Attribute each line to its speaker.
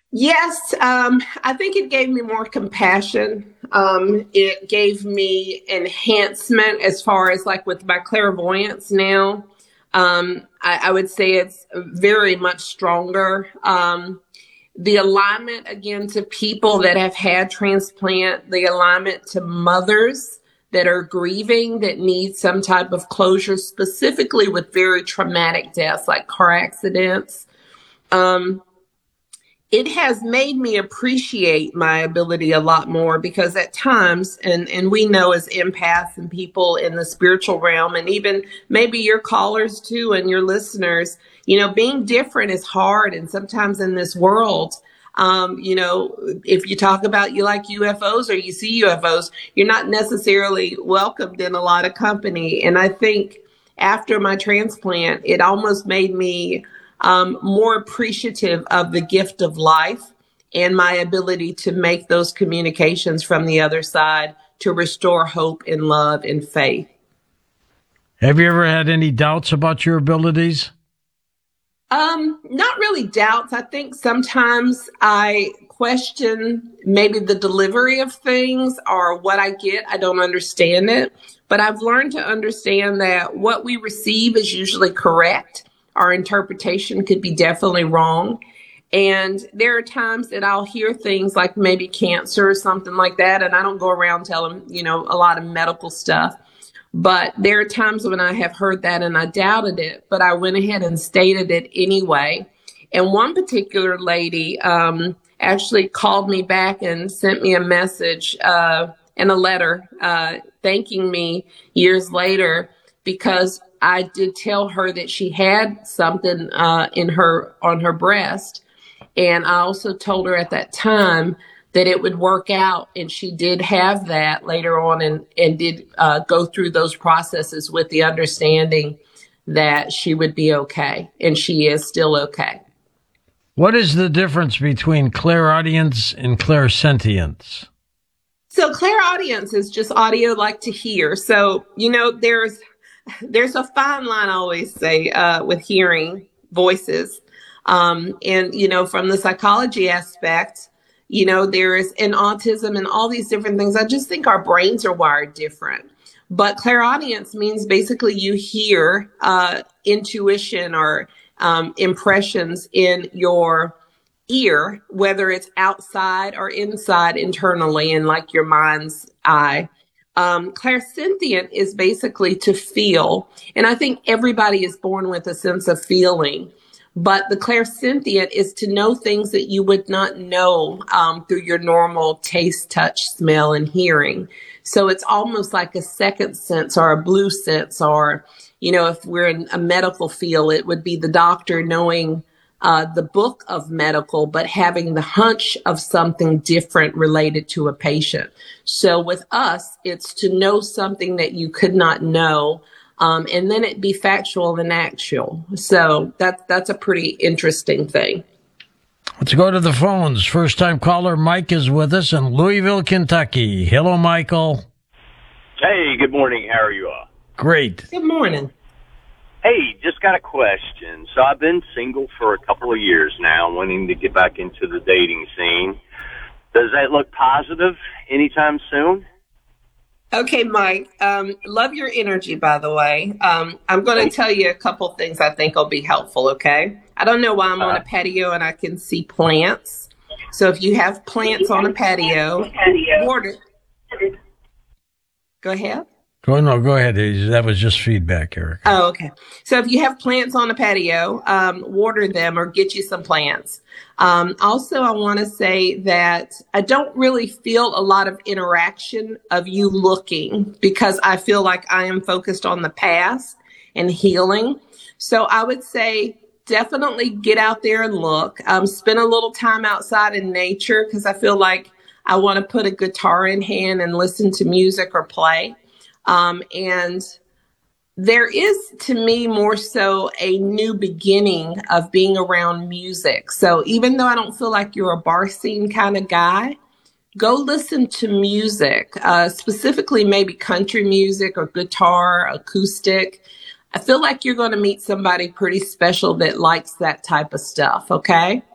Speaker 1: Yes, I think it gave me more compassion. It gave me enhancement as far as like with my clairvoyance now. I would say it's very much stronger. The alignment again to people that have had transplant, the alignment to mothers that are grieving that need some type of closure, specifically with very traumatic deaths like car accidents. Um, it has made me appreciate my ability a lot more because at times, and we know as empaths and people in the spiritual realm, and even maybe your callers too and your listeners, being different is hard. And sometimes in this world, if you talk about you like UFOs or you see UFOs, you're not necessarily welcomed in a lot of company. And I think after my transplant, it almost made me more appreciative of the gift of life and my ability to make those communications from the other side to restore hope and love and faith.
Speaker 2: Have you ever had any doubts about your abilities?
Speaker 1: Not really doubts. I think sometimes I question maybe the delivery of things or what I get. I don't understand it, but I've learned to understand that what we receive is usually correct. Our interpretation could be definitely wrong. And there are times that I'll hear things like maybe cancer or something like that. And I don't go around telling, a lot of medical stuff. But there are times when I have heard that and I doubted it, but I went ahead and stated it anyway. And one particular lady actually called me back and sent me a message and a letter thanking me years later because I did tell her that she had something on her breast. And I also told her at that time that it would work out. And she did have that later on and did go through those processes with the understanding that she would be okay. And she is still okay.
Speaker 2: What is the difference between clairaudience and clairsentience?
Speaker 1: So clairaudience is just audio like to hear. So, there's a fine line, I always say, with hearing voices. And, from the psychology aspect, there is in autism and all these different things. I just think our brains are wired different. But clairaudience means basically you hear intuition or impressions in your ear, whether it's outside or inside internally in like your mind's eye. Clairsentient is basically to feel. And I think everybody is born with a sense of feeling. But the clairsentient is to know things that you would not know through your normal taste, touch, smell, and hearing. So it's almost like a second sense or a blue sense, or, if we're in a medical field, it would be the doctor knowing the book of medical, but having the hunch of something different related to a patient. So with us, it's to know something that you could not know. And then it be factual and actual. So that's a pretty interesting thing.
Speaker 2: Let's go to the phones. First time caller Mike is with us in Louisville, Kentucky. Hello, Michael.
Speaker 3: Hey, good morning. How are you all?
Speaker 2: Great.
Speaker 1: Good morning.
Speaker 3: Hey, just got a question. So I've been single for a couple of years now, wanting to get back into the dating scene. Does that look positive anytime soon?
Speaker 1: Okay, Mike. Love your energy, by the way. I'm going to tell you a couple things I think will be helpful, okay? I don't know why I'm on a patio and I can see plants. So if you have plants on a patio, water. Go ahead.
Speaker 2: Go ahead. That was just feedback, Eric.
Speaker 1: Oh, okay. So if you have plants on a patio, water them or get you some plants. Also, I want to say that I don't really feel a lot of interaction of you looking because I feel like I am focused on the past and healing. So I would say definitely get out there and look. Spend a little time outside in nature because I feel like I want to put a guitar in hand and listen to music or play. And there is, to me, more so a new beginning of being around music. So even though I don't feel like you're a bar scene kind of guy, go listen to music, specifically maybe country music or guitar, acoustic. I feel like you're going to meet somebody pretty special that likes that type of stuff. Okay.